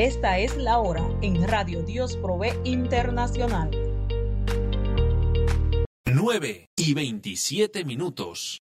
Esta es la hora en Radio Dios Provee Internacional. 9:27.